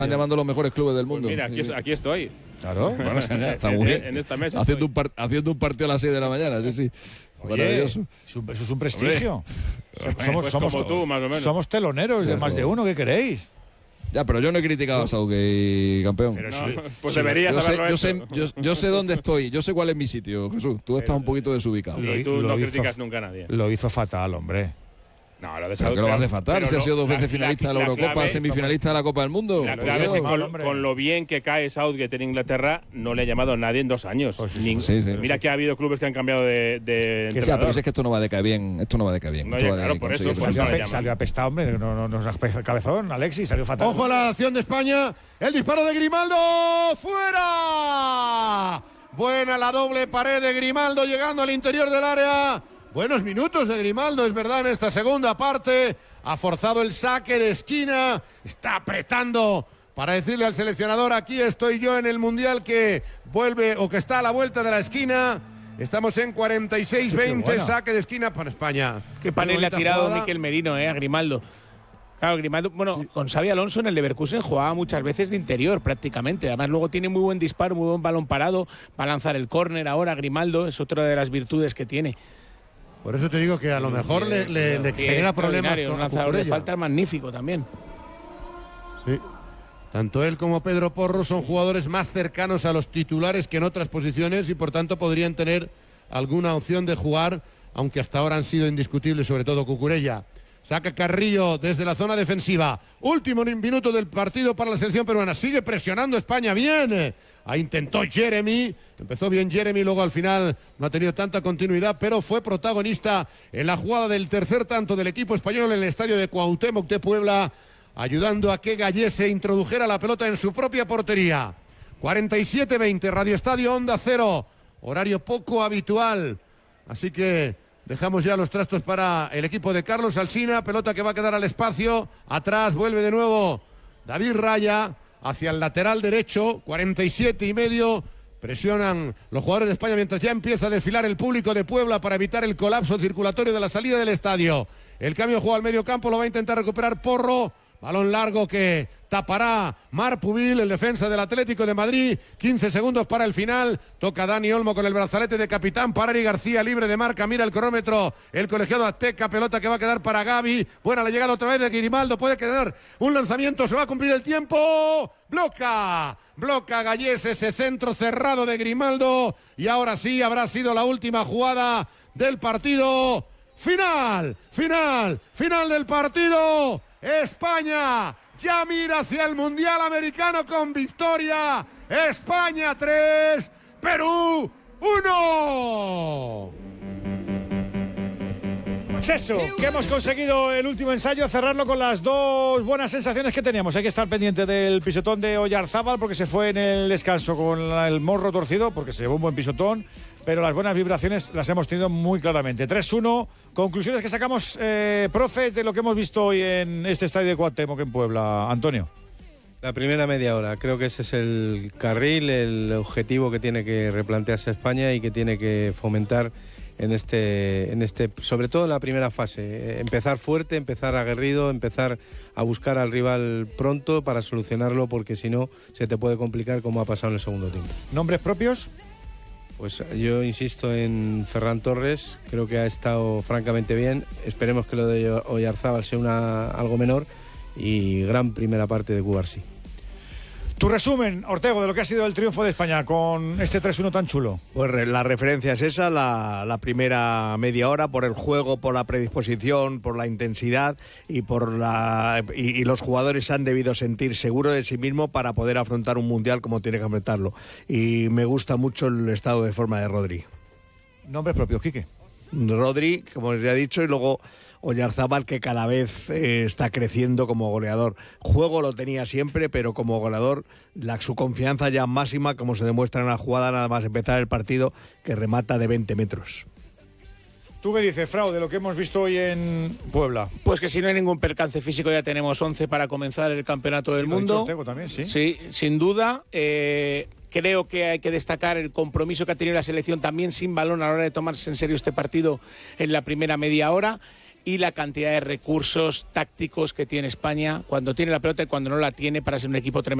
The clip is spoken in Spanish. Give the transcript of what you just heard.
Están llamando los mejores clubes del mundo. Pues mira, aquí estoy. Claro, bueno, está muy bien. En esta mesa haciendo un partido a las 6 de la mañana, sí. Oye, maravilloso. Eso es un prestigio. Pues como tú, más o menos. Somos teloneros de más de uno, ¿qué queréis? Ya, pero yo no he criticado a Southgate, campeón. Pues deberías haberlo hecho. Yo sé dónde estoy, yo sé cuál es mi sitio, Jesús. Tú estás un poquito desubicado. Sí, tú no criticas nunca a nadie. Lo hizo fatal, hombre. No, lo de ¿Pero qué lo vas a fatal? Si ha sido 2 veces finalista de la Eurocopa, semifinalista de la Copa del Mundo. La clave es que con lo bien que cae Southgate en Inglaterra, no le ha llamado a nadie en 2 años. Pues sí. Mira que ha habido clubes que han cambiado de ya, pero es que esto no va de caer bien. Esto no va de caer bien. No, ya, claro, por eso. Salió apestado, hombre. No es cabezón, Alexis, salió fatal. Ojo a la acción de España. El disparo de Grimaldo. ¡Fuera! Buena la doble pared de Grimaldo llegando al interior del área. Buenos minutos de Grimaldo, es verdad, en esta segunda parte. Ha forzado el saque de esquina. Está apretando para decirle al seleccionador: aquí estoy yo en el Mundial que vuelve o que está a la vuelta de la esquina. Estamos en 46-20, saque de esquina para España. Qué panel le ha tirado Mikel Merino a Grimaldo. Claro, Grimaldo, bueno, con Xabi Alonso en el Leverkusen jugaba muchas veces de interior prácticamente. Además luego tiene muy buen disparo, muy buen balón parado. Va a lanzar el córner ahora Grimaldo, es otra de las virtudes que tiene. Por eso te digo que a lo mejor le genera problemas con un lanzador de falta magnífico también. Sí. Tanto él como Pedro Porro son jugadores más cercanos a los titulares que en otras posiciones y por tanto podrían tener alguna opción de jugar, aunque hasta ahora han sido indiscutibles, sobre todo Cucurella. Saca Carrillo desde la zona defensiva. Último minuto del partido para la selección peruana. Sigue presionando España bien. Ahí intentó Jeremy. Empezó bien Jeremy, luego al final no ha tenido tanta continuidad, pero fue protagonista en la jugada del tercer tanto del equipo español en el estadio de Cuauhtémoc de Puebla, ayudando a que Gallese introdujera la pelota en su propia portería. 47-20, Radio Estadio Onda Cero. Horario poco habitual. Así que dejamos ya los trastos para el equipo de Carlos Alsina. Pelota que va a quedar al espacio. Atrás vuelve de nuevo David Raya hacia el lateral derecho. 47,5. Presionan los jugadores de España mientras ya empieza a desfilar el público de Puebla para evitar el colapso circulatorio de la salida del estadio. El cambio juega al medio campo, lo va a intentar recuperar Porro. Balón largo que tapará Marpubil, el defensa del Atlético de Madrid. 15 segundos para el final. Toca Dani Olmo con el brazalete de capitán. Para Ari García, libre de marca. Mira el cronómetro. El colegiado azteca. Pelota que va a quedar para Gavi. Buena la llegada otra vez de Grimaldo. Puede quedar un lanzamiento. Se va a cumplir el tiempo. Bloca Gallés ese centro cerrado de Grimaldo. Y ahora sí habrá sido la última jugada del partido. Final del partido. España ya mira hacia el Mundial Americano con victoria. España 3, Perú 1. Pues eso, que hemos conseguido el último ensayo, cerrarlo con las dos buenas sensaciones que teníamos. Hay que estar pendiente del pisotón de Oyarzábal porque se fue en el descanso con el morro torcido, porque se llevó un buen pisotón, pero las buenas vibraciones las hemos tenido muy claramente. 3-1, conclusiones que sacamos, profes, de lo que hemos visto hoy en este estadio de Cuauhtémoc en Puebla. Antonio. La primera media hora, creo que ese es el carril, el objetivo que tiene que replantearse España y que tiene que fomentar en este, sobre todo en la primera fase. Empezar fuerte, empezar aguerrido, empezar a buscar al rival pronto para solucionarlo, porque si no se te puede complicar como ha pasado en el segundo tiempo. ¿Nombres propios? Pues yo insisto en Ferran Torres, creo que ha estado francamente bien. Esperemos que lo de Oyarzábal sea algo menor, y gran primera parte de Cubarsí. Tu resumen, Ortego, de lo que ha sido el triunfo de España con este 3-1 tan chulo. Pues la referencia es esa, la primera media hora, por el juego, por la predisposición, por la intensidad y y los jugadores se han debido sentir seguros de sí mismos para poder afrontar un mundial como tiene que afrontarlo. Y me gusta mucho el estado de forma de Rodri. Nombres propios, Quique. Rodri, como ya he dicho, y luego Oyarzábal, que cada vez está creciendo como goleador. Juego lo tenía siempre, pero como goleador su confianza ya máxima, como se demuestra en la jugada nada más empezar el partido, que remata de 20 metros. ¿Tú qué dices, Frau, de lo que hemos visto hoy en Puebla? Pues que si no hay ningún percance físico ya tenemos 11 para comenzar el Campeonato del Mundo. Ortego también, sí. Sí, sin duda. Creo que hay que destacar el compromiso que ha tenido la selección también sin balón a la hora de tomarse en serio este partido en la primera media hora. y la cantidad de recursos tácticos que tiene España cuando tiene la pelota y cuando no la tiene para ser un equipo tremendo.